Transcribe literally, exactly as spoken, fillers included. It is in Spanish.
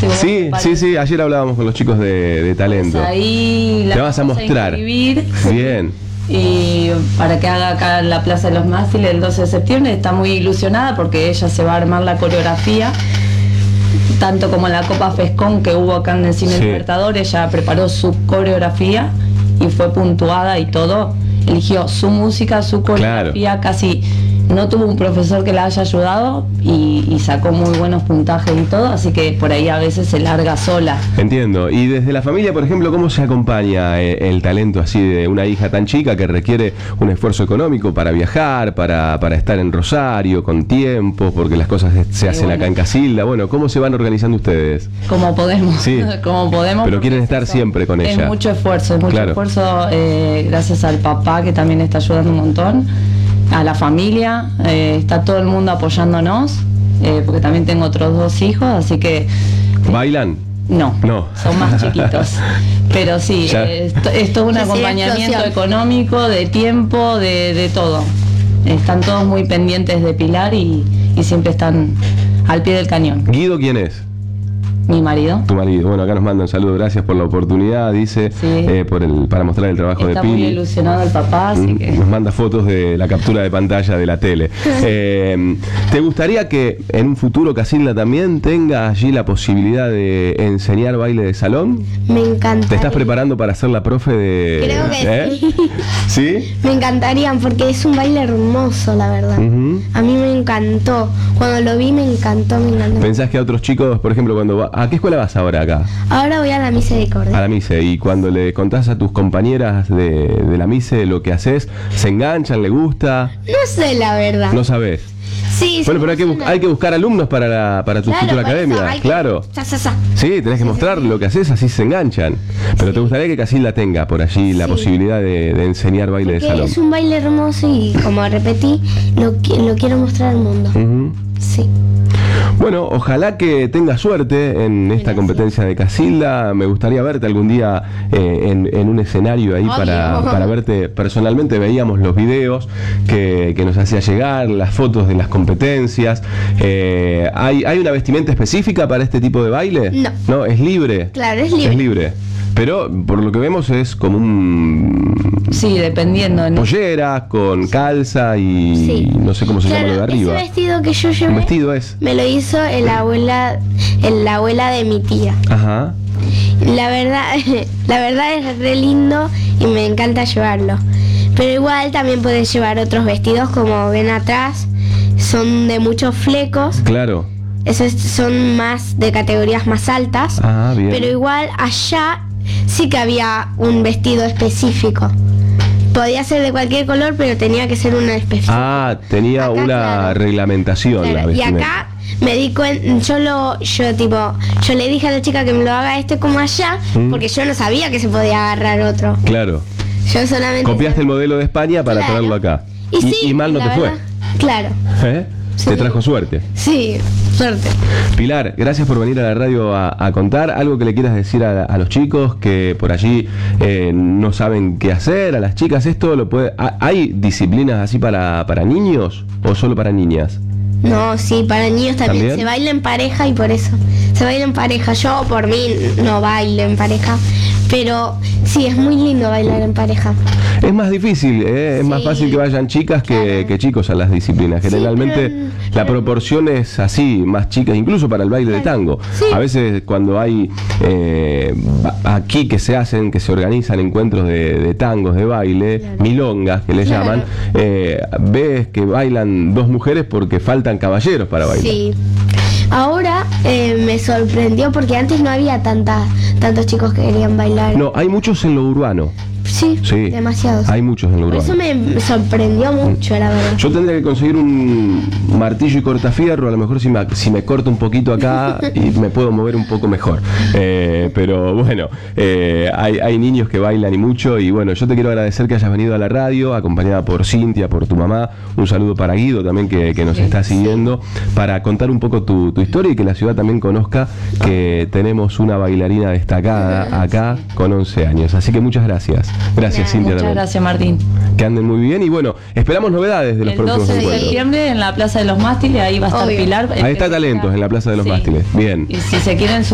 sé cómo Sí, sí, sí, ayer hablábamos con los chicos de, de talento. Pues ahí la Te vas a vamos mostrar. inscribir. Bien. Y para que haga acá en la Plaza de los Mástiles el doce de septiembre. Está muy ilusionada porque ella se va a armar la coreografía, tanto como en la Copa Fescón que hubo acá en el Cine Sí. Libertador. Ella preparó su coreografía y fue puntuada y todo. Eligió su música, su coreografía, claro. Casi no tuvo un profesor que la haya ayudado y, y sacó muy buenos puntajes y todo, así que por ahí a veces se larga sola. Entiendo. Y desde la familia, por ejemplo, ¿cómo se acompaña eh, el talento así de una hija tan chica que requiere un esfuerzo económico para viajar, para, para estar en Rosario con tiempo, porque las cosas se, se hacen bueno. acá en Casilda? Bueno, ¿cómo se van organizando ustedes? Como podemos, sí. como podemos. Pero quieren estar siempre con es ella. Es mucho esfuerzo, es mucho claro. esfuerzo, eh, gracias al papá que también está ayudando un montón, a la familia, eh, está todo el mundo apoyándonos, eh, porque también tengo otros dos hijos, así que... Eh, ¿Bailan? No, no, son más chiquitos, pero sí, eh, esto, esto es un acompañamiento económico, de tiempo, de, de todo. Están todos muy pendientes de Pilar y, y siempre están al pie del cañón. ¿Guido quién es? Mi marido. Tu marido. Bueno, acá nos manda un saludo, gracias por la oportunidad, dice, sí. eh, por el, para mostrar el trabajo Está de Pili. Está muy ilusionado el papá, así que... Nos manda fotos de la captura de pantalla de la tele. eh, ¿Te gustaría que en un futuro Casilda también tenga allí la posibilidad de enseñar baile de salón? Me encanta. ¿Te estás preparando para ser la profe de...? Creo que ¿eh? sí. ¿Sí? Me encantaría, porque es un baile hermoso, la verdad. Uh-huh. A mí me encantó. Cuando lo vi me encantó, me encantó. ¿Pensás que a otros chicos, por ejemplo, cuando va, ¿a qué escuela vas ahora acá? Ahora voy a la Misericordia. A la Mise. Y cuando le contás a tus compañeras de, de la Mise lo que haces, ¿se enganchan? ¿Le gusta? No sé la verdad. ¿No sabés? Sí, bueno, pero hay que, hay que buscar alumnos para, la, para tu claro, futura academia, que... claro. Sa, sa, sa. Sí, tenés que mostrar lo que haces, así se enganchan. Pero sí. ¿Te gustaría que Casilda tenga por allí la sí. posibilidad de, de enseñar baile Porque de salón? Es un baile hermoso y, como repetí, lo, lo quiero mostrar al mundo. Uh-huh. Sí. Bueno, ojalá que tengas suerte en esta Gracias. competencia de Casilda. Me gustaría verte algún día eh, en, en un escenario ahí para, para verte personalmente. Veíamos los videos que, que nos hacía llegar, las fotos de las competencias. Eh, ¿hay, ¿Hay una vestimenta específica para este tipo de baile? No. ¿No? ¿Es libre? Claro, es libre. Es libre. Pero por lo que vemos es como un... Sí, dependiendo, ¿no? Pollera, con calza y sí. no sé cómo se claro, llama lo de arriba. Ese vestido que yo llevé... ¿Un vestido es? Me lo hizo la abuela, la abuela de mi tía. Ajá. La verdad, la verdad es re lindo y me encanta llevarlo. Pero igual también puedes llevar otros vestidos, como ven atrás. Son de muchos flecos. Claro. Esos son más de categorías más altas. Ah, bien. Pero igual allá sí que había un vestido específico. Podía ser de cualquier color, pero tenía que ser una específica. Ah, tenía acá, una claro. reglamentación. Claro. La y acá me di cuenta, yo lo, yo tipo, yo le dije a la chica que me lo haga este como allá, ¿Mm? porque yo no sabía que se podía agarrar otro. Claro. Yo solamente copiaste el modelo de España para claro. traerlo acá. Y, y, sí, y mal no te verdad, fue. Claro. ¿Eh? Sí. Te trajo suerte. Sí, suerte. Pilar, gracias por venir a la radio a, a contar. ¿Algo que le quieras decir a, a los chicos que por allí eh, no saben qué hacer? A las chicas, ¿esto lo puede...? ¿Hay disciplinas así para, para niños o solo para niñas? No, sí, para niños también. ¿También? Se baila en pareja y por eso. Se baila en pareja. Yo por mí no bailo en pareja. Pero sí, es muy lindo bailar en pareja. Es más difícil, ¿eh? Es sí. más fácil que vayan chicas que, claro. que chicos a las disciplinas. Generalmente sí, pero, la proporción es así, más chicas, incluso para el baile claro. de tango. Sí. A veces cuando hay eh, aquí que se hacen, que se organizan encuentros de, de tangos, de baile, claro. milongas que le claro. llaman, eh, ves que bailan dos mujeres porque faltan caballeros para bailar. Sí. Ahora eh, me sorprendió porque antes no había tantas, tantos chicos que querían bailar. No, hay muchos en lo urbano. Sí, sí, demasiados. Hay muchos en lo urbano. Por eso me sorprendió mucho, la verdad. Yo tendría que conseguir un martillo y cortafierro, a lo mejor si me, si me corto un poquito acá y me puedo mover un poco mejor. Eh, pero bueno, eh, hay, hay niños que bailan y mucho. Y bueno, yo te quiero agradecer que hayas venido a la radio, acompañada por Cintia, por tu mamá. Un saludo para Guido también, que, que nos sí, está siguiendo, sí. para contar un poco tu, tu historia y que la ciudad también conozca que tenemos una bailarina destacada acá con once años. Así que muchas gracias. Gracias, Cintia. Muchas también. gracias, Martín. Que anden muy bien y bueno, esperamos novedades de los el próximos encuentros. El doce de septiembre en la Plaza de los Mástiles, ahí va a estar Obvio. Pilar. Ahí está Talentos, en la Plaza de los sí. Mástiles. Bien. Y si se quieren